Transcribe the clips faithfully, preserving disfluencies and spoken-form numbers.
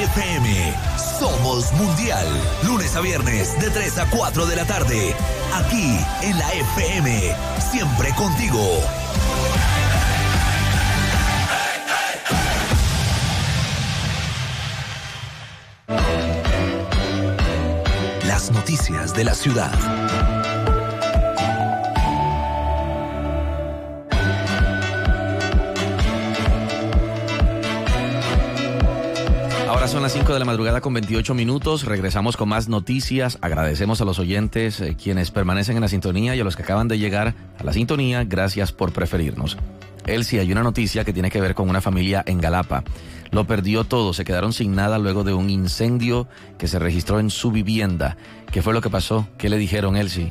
F M. Somos Mundial. Lunes a viernes de tres a cuatro de la tarde. Aquí en la F M. Siempre contigo. Las noticias de la ciudad. Ahora son las cinco de la madrugada con veintiocho minutos. Regresamos con más noticias. Agradecemos a los oyentes, eh, quienes permanecen en la sintonía, y a los que acaban de llegar a la sintonía. Gracias por preferirnos. Elsie, hay una noticia que tiene que ver con una familia en Galapa. Lo perdió todo, se quedaron sin nada luego de un incendio que se registró en su vivienda. ¿Qué fue lo que pasó? ¿Qué le dijeron, Elsie?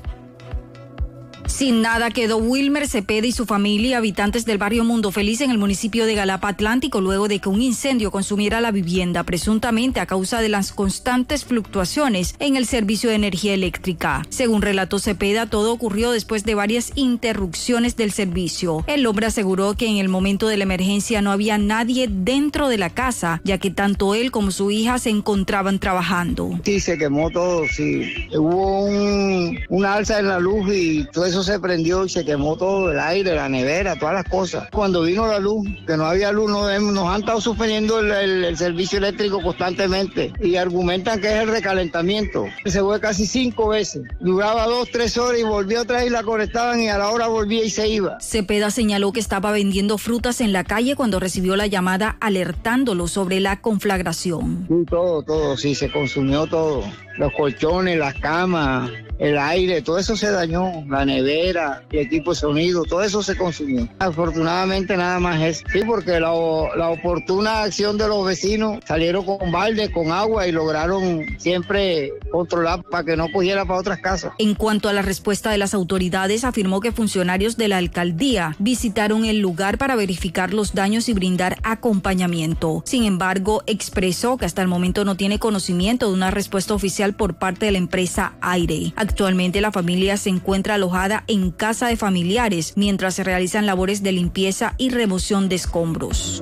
Sin nada quedó Wilmer Cepeda y su familia, habitantes del barrio Mundo Feliz en el municipio de Galapa Atlántico, luego de que un incendio consumiera la vivienda, presuntamente a causa de las constantes fluctuaciones en el servicio de energía eléctrica. Según relató Cepeda, todo ocurrió después de varias interrupciones del servicio. El hombre aseguró que en el momento de la emergencia no había nadie dentro de la casa, ya que tanto él como su hija se encontraban trabajando. Sí, se quemó todo, sí. Hubo un, una alza en la luz y todo eso se prendió y se quemó todo, el aire, la nevera, todas las cosas. Cuando vino la luz, que no había luz, nos, nos han estado suspendiendo el, el, el servicio eléctrico constantemente y argumentan que es el recalentamiento. Se fue casi cinco veces. Duraba dos, tres horas y volvía otra vez y la conectaban y a la hora volvía y se iba. Cepeda señaló que estaba vendiendo frutas en la calle cuando recibió la llamada alertándolo sobre la conflagración. Sí, todo, todo, sí, se consumió todo. Los colchones, las camas, el aire, todo eso se dañó, la nevera, el equipo de sonido, todo eso se consumió. Afortunadamente nada más es, sí, porque la, la oportuna acción de los vecinos salieron con balde, con agua y lograron siempre controlar para que no cogiera para otras casas. En cuanto a la respuesta de las autoridades, afirmó que funcionarios de la alcaldía visitaron el lugar para verificar los daños y brindar acompañamiento. Sin embargo, expresó que hasta el momento no tiene conocimiento de una respuesta oficial por parte de la empresa Aire. Actualmente la familia se encuentra alojada en casa de familiares mientras se realizan labores de limpieza y remoción de escombros.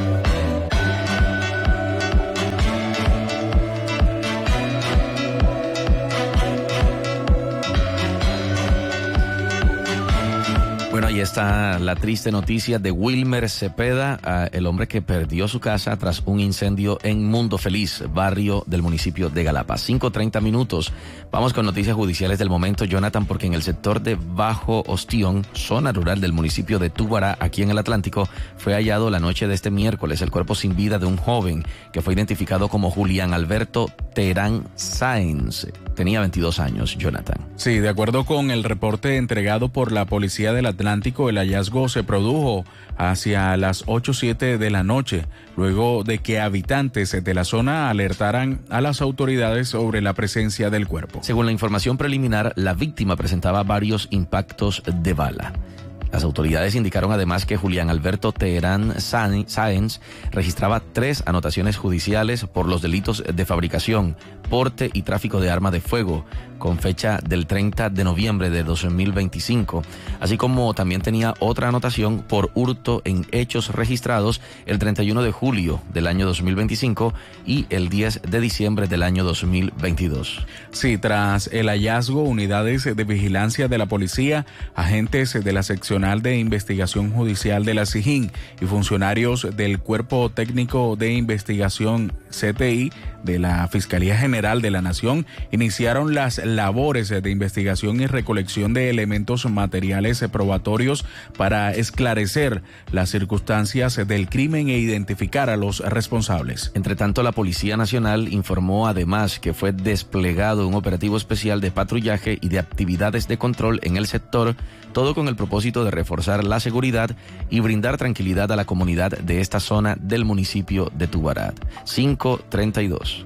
Bueno, ahí está la triste noticia de Wilmer Cepeda, el hombre que perdió su casa tras un incendio en Mundo Feliz, barrio del municipio de Galapa. cinco treinta minutos. Vamos con noticias judiciales del momento, Jonathan, porque en el sector de Bajo Ostión, zona rural del municipio de Túbara, aquí en el Atlántico, fue hallado la noche de este miércoles el cuerpo sin vida de un joven que fue identificado como Julián Alberto Terán Sáenz. Tenía veintidós años, Jonathan. Sí, de acuerdo con el reporte entregado por la Policía del Atlántico, el hallazgo se produjo hacia las ocho o siete de la noche, luego de que habitantes de la zona alertaran a las autoridades sobre la presencia del cuerpo. Según la información preliminar, la víctima presentaba varios impactos de bala. Las autoridades indicaron además que Julián Alberto Terán Sáenz registraba tres anotaciones judiciales por los delitos de fabricación, porte y tráfico de arma de fuego, con fecha del treinta de noviembre de dos mil veinticinco, así como también tenía otra anotación por hurto en hechos registrados el treinta y uno de julio del año dos mil veinticinco y el diez de diciembre del año dos mil veintidós. Sí, tras el hallazgo, unidades de vigilancia de la policía, agentes de la seccional de investigación judicial de la SIJIN y funcionarios del Cuerpo Técnico de Investigación C T I de la Fiscalía General de la Nación iniciaron las labores de investigación y recolección de elementos materiales probatorios para esclarecer las circunstancias del crimen e identificar a los responsables. Entre tanto, la Policía Nacional informó además que fue desplegado un operativo especial de patrullaje y de actividades de control en el sector, todo con el propósito de reforzar la seguridad y brindar tranquilidad a la comunidad de esta zona del municipio de Tubarat. cinco treinta y dos.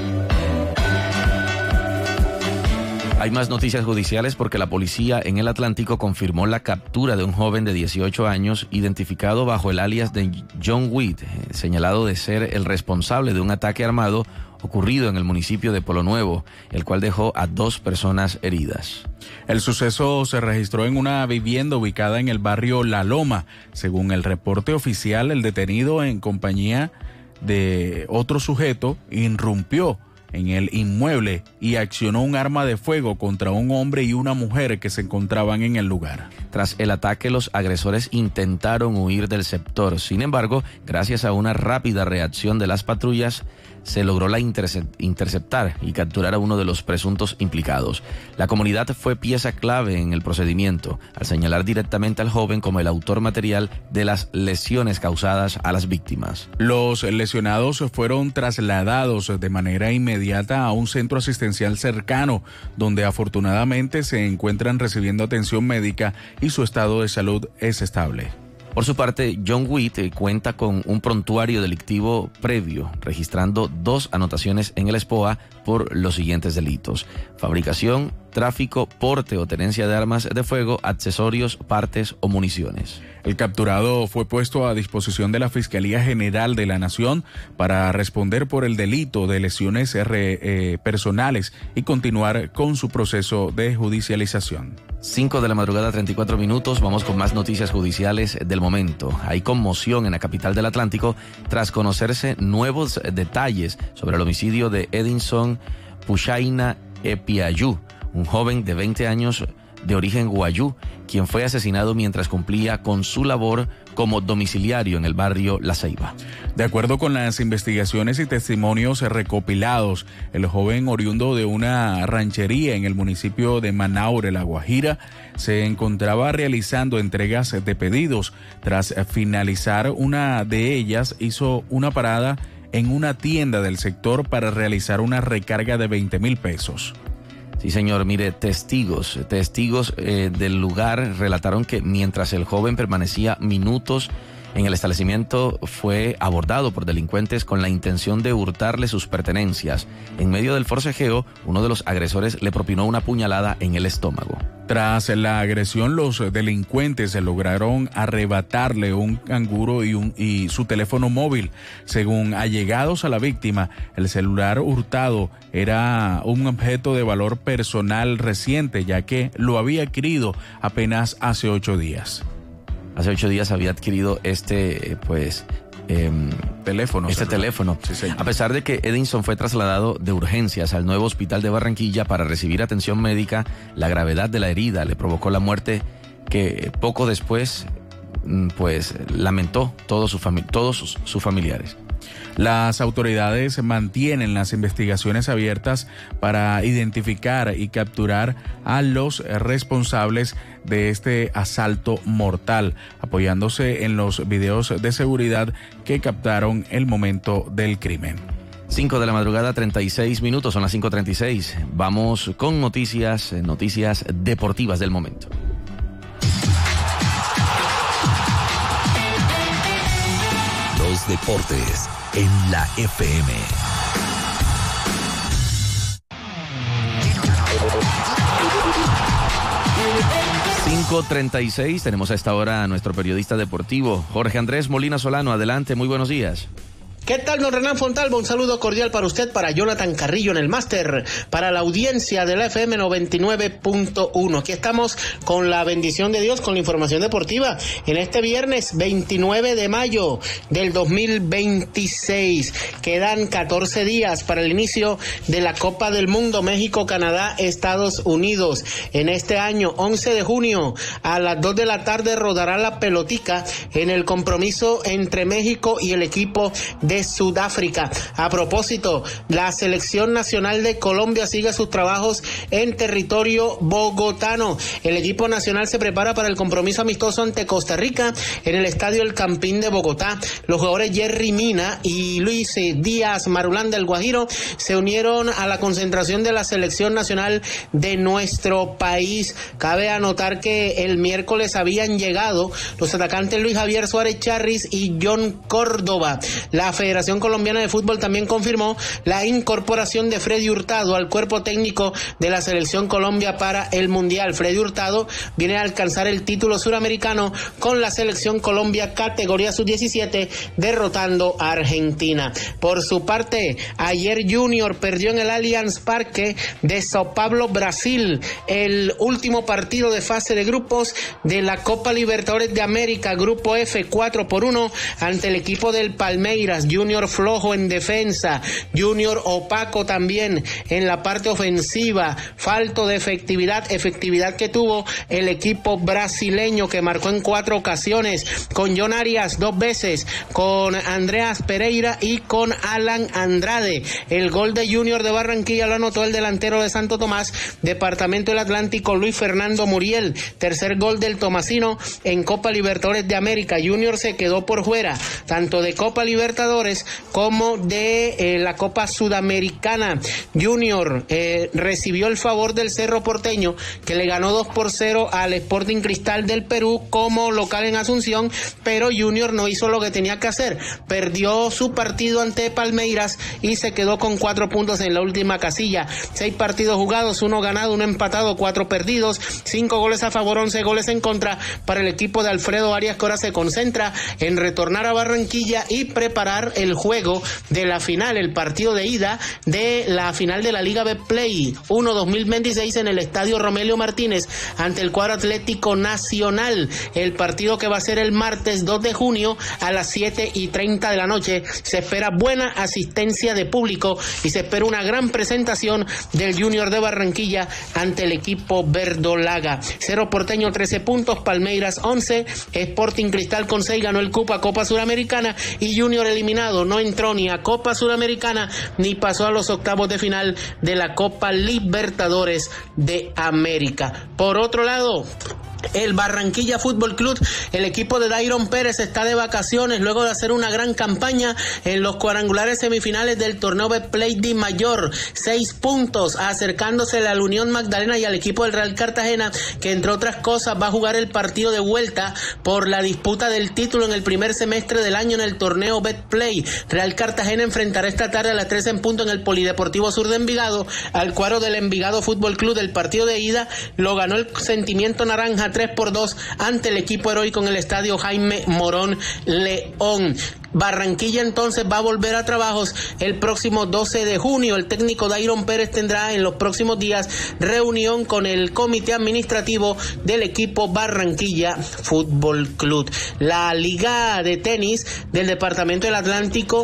Hay más noticias judiciales porque la policía en el Atlántico confirmó la captura de un joven de dieciocho años identificado bajo el alias de John Witt, señalado de ser el responsable de un ataque armado ocurrido en el municipio de Polo Nuevo, el cual dejó a dos personas heridas. El suceso se registró en una vivienda ubicada en el barrio La Loma. Según el reporte oficial, el detenido en compañía de otro sujeto irrumpió en el inmueble y accionó un arma de fuego contra un hombre y una mujer que se encontraban en el lugar. Tras el ataque, los agresores intentaron huir del sector. Sin embargo, gracias a una rápida reacción de las patrullas, se logró la interceptar y capturar a uno de los presuntos implicados. La comunidad fue pieza clave en el procedimiento, al señalar directamente al joven como el autor material de las lesiones causadas a las víctimas. Los lesionados fueron trasladados de manera inmediata a un centro asistencial cercano, donde afortunadamente se encuentran recibiendo atención médica y su estado de salud es estable. Por su parte, John Witt eh, cuenta con un prontuario delictivo previo, registrando dos anotaciones en el S P O A por los siguientes delitos: fabricación, tráfico, porte o tenencia de armas de fuego, accesorios, partes o municiones. El capturado fue puesto a disposición de la Fiscalía General de la Nación para responder por el delito de lesiones re, eh, personales y continuar con su proceso de judicialización. cinco de la madrugada, treinta y cuatro minutos. Vamos con más noticias judiciales del momento. Hay conmoción en la capital del Atlántico tras conocerse nuevos detalles sobre el homicidio de Edinson Pushaina Epiayú, un joven de veinte años de origen guayú, quien fue asesinado mientras cumplía con su labor como domiciliario en el barrio La Ceiba. De acuerdo con las investigaciones y testimonios recopilados, el joven oriundo de una ranchería en el municipio de Manaure, La Guajira, se encontraba realizando entregas de pedidos. Tras finalizar una de ellas, hizo una parada en una tienda del sector para realizar una recarga de veinte mil pesos. Sí, señor. Mire, testigos, testigos eh, del lugar relataron que mientras el joven permanecía minutos en el establecimiento, fue abordado por delincuentes con la intención de hurtarle sus pertenencias. En medio del forcejeo, uno de los agresores le propinó una puñalada en el estómago. Tras la agresión, los delincuentes lograron arrebatarle un canguro y, un, y su teléfono móvil. Según allegados a la víctima, el celular hurtado era un objeto de valor personal reciente, ya que lo había adquirido apenas hace ocho días. Hace ocho días había adquirido este, pues... Eh, teléfono. Este celular. teléfono. Sí, a pesar de que Edinson fue trasladado de urgencias al nuevo hospital de Barranquilla para recibir atención médica, la gravedad de la herida le provocó la muerte que poco después, pues, lamentó todos sus, fami- todos sus, sus familiares. Las autoridades mantienen las investigaciones abiertas para identificar y capturar a los responsables de este asalto mortal, apoyándose en los videos de seguridad que captaron el momento del crimen. cinco de la madrugada, treinta y seis minutos, son las cinco treinta y seis. Vamos con noticias, noticias deportivas del momento. Los deportes en la F M. cinco treinta y seis, tenemos a esta hora a nuestro periodista deportivo, Jorge Andrés Molina Solano. Adelante, muy buenos días. ¿Qué tal, don Renan Fontalvo? Un saludo cordial para usted, para Jonathan Carrillo en el máster, para la audiencia de la F M noventa y nueve punto uno. Aquí estamos con la bendición de Dios, con la información deportiva en este viernes veintinueve de mayo del dos mil veintiséis. Quedan catorce días para el inicio de la Copa del Mundo México, Canadá, Estados Unidos. En este año, once de junio, a las dos de la tarde rodará la pelotica en el compromiso entre México y el equipo de Sudáfrica. A propósito, la selección nacional de Colombia sigue sus trabajos en territorio bogotano. El equipo nacional se prepara para el compromiso amistoso ante Costa Rica en el estadio El Campín de Bogotá. Los jugadores Jerry Mina y Luis Díaz Marulán del Guajiro se unieron a la concentración de la selección nacional de nuestro país. Cabe anotar que el miércoles habían llegado los atacantes Luis Javier Suárez Charris y John Córdoba. La Federación Colombiana de Fútbol también confirmó la incorporación de Freddy Hurtado al cuerpo técnico de la Selección Colombia para el Mundial. Freddy Hurtado viene a alcanzar el título suramericano con la Selección Colombia categoría sub diecisiete, derrotando a Argentina. Por su parte, ayer Junior perdió en el Allianz Parque de Sao Paulo, Brasil, el último partido de fase de grupos de la Copa Libertadores de América, Grupo F, cuatro por uno, ante el equipo del Palmeiras. Junior flojo en defensa, Junior opaco también en la parte ofensiva, falto de efectividad, efectividad que tuvo el equipo brasileño, que marcó en cuatro ocasiones, con John Arias dos veces, con Andreas Pereira y con Alan Andrade. El gol de Junior de Barranquilla lo anotó el delantero de Santo Tomás, departamento del Atlántico, Luis Fernando Muriel. Tercer gol del tomasino en Copa Libertadores de América. Junior se quedó por fuera tanto de Copa Libertadores como de eh, la Copa Sudamericana. Junior eh, recibió el favor del Cerro Porteño, que le ganó dos por cero al Sporting Cristal del Perú como local en Asunción, pero Junior no hizo lo que tenía que hacer. Perdió su partido ante Palmeiras y se quedó con cuatro puntos en la última casilla. Seis partidos jugados, uno ganado, uno empatado, cuatro perdidos, cinco goles a favor, once goles en contra para el equipo de Alfredo Arias, que ahora se concentra en retornar a Barranquilla y preparar el juego de la final, el partido de ida de la final de la Liga Betplay uno dos mil veintiséis en el estadio Romelio Martínez ante el cuadro Atlético Nacional. El partido que va a ser el martes dos de junio a las siete y treinta de la noche. Se espera buena asistencia de público y se espera una gran presentación del Junior de Barranquilla ante el equipo verdolaga. Cerro Porteño trece puntos, Palmeiras once, Sporting Cristal con seis ganó el cupo a Copa Sudamericana y Junior eliminado, no entró ni a Copa Sudamericana ni pasó a los octavos de final de la Copa Libertadores de América. Por otro lado, el Barranquilla Fútbol Club, el equipo de Dairon Pérez, está de vacaciones luego de hacer una gran campaña en los cuadrangulares semifinales del torneo Betplay Di Mayor. Seis puntos, acercándose a la Unión Magdalena y al equipo del Real Cartagena, que entre otras cosas va a jugar el partido de vuelta por la disputa del título en el primer semestre del año en el torneo Betplay. Real Cartagena enfrentará esta tarde a las tres en punto en el Polideportivo Sur de Envigado al cuadro del Envigado Fútbol Club. El partido de ida lo ganó el Sentimiento Naranja tres por dos ante el equipo heroico en el estadio Jaime Morón León. Barranquilla entonces va a volver a trabajos el próximo doce de junio. El técnico Dairon Pérez tendrá en los próximos días reunión con el comité administrativo del equipo Barranquilla Fútbol Club. La Liga de Tenis del Departamento del Atlántico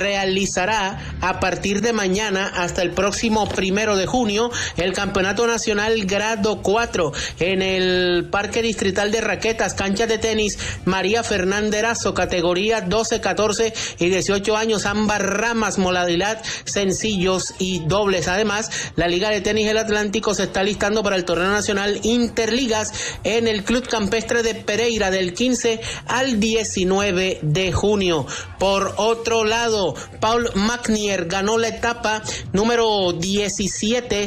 realizará a partir de mañana hasta el próximo primero de junio el Campeonato Nacional Grado cuatro en el Parque Distrital de Raquetas, canchas de tenis María Fernández Erazo, categoría doce, catorce y dieciocho años, ambas ramas, modalidad sencillos y dobles. Además, la Liga de Tenis del Atlántico se está listando para el torneo nacional Interligas en el Club Campestre de Pereira del quince al diecinueve de junio. Por otro lado, Paul Magnier ganó la etapa número diecisiete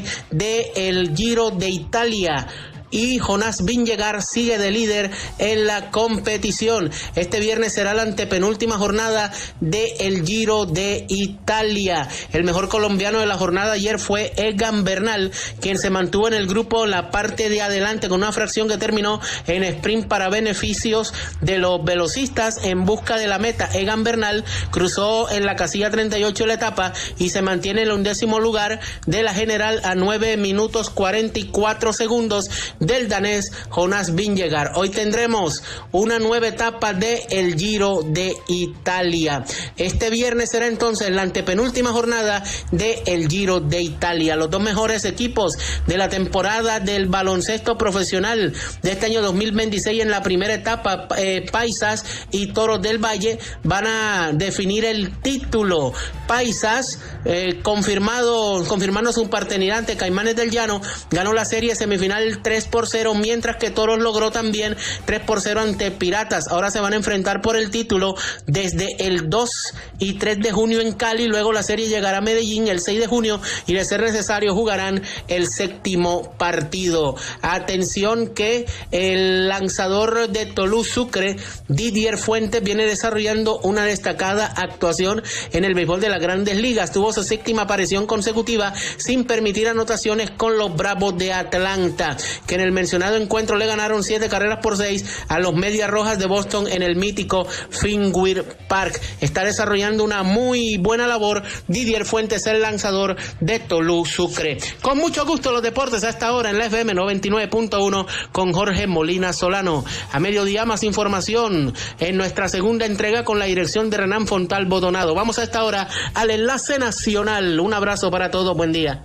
del Giro de Italia y Jonás Vingegaard sigue de líder en la competición. Este viernes será la antepenúltima jornada del Giro de Italia. El mejor colombiano de la jornada ayer fue Egan Bernal, quien se mantuvo en el grupo la parte de adelante con una fracción que terminó en sprint para beneficios de los velocistas en busca de la meta. Egan Bernal cruzó en la casilla treinta y ocho de la etapa y se mantiene en el undécimo lugar de la general a nueve minutos cuarenta y cuatro segundos del danés Jonás Vingegaard. Hoy tendremos una nueva etapa de el Giro de Italia. Este viernes será entonces la antepenúltima jornada de el Giro de Italia. Los dos mejores equipos de la temporada del baloncesto profesional de este año dos mil veintiséis en la primera etapa, eh, Paisas y Toros del Valle, van a definir el título. Paisas, eh, confirmado, confirmando su paternidad ante Caimanes del Llano, ganó la serie semifinal tres por cero, mientras que Toros logró también tres por cero ante Piratas. Ahora se van a enfrentar por el título desde el dos y tres de junio en Cali. Luego la serie llegará a Medellín el seis de junio y, de ser necesario, jugarán el séptimo partido. Atención que el lanzador de Toulouse Sucre, Didier Fuentes, viene desarrollando una destacada actuación en el béisbol de las Grandes Ligas. Tuvo su séptima aparición consecutiva sin permitir anotaciones con los Bravos de Atlanta, que en el mencionado encuentro le ganaron siete carreras por seis a los Medias Rojas de Boston en el mítico Fenway Park. Está desarrollando una muy buena labor Didier Fuentes, el lanzador de Tolú Sucre. Con mucho gusto los deportes a esta hora en la F M noventa y nueve punto uno con Jorge Molina Solano. A mediodía más información en nuestra segunda entrega con la dirección de Renán Fontalvo Donado. Vamos a esta hora al enlace nacional. Un abrazo para todos, buen día.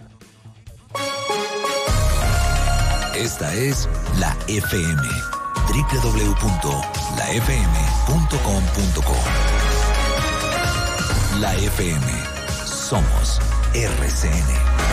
Esta es la F M, doble u doble u doble u punto la f m punto com punto co. La F M, somos R C N.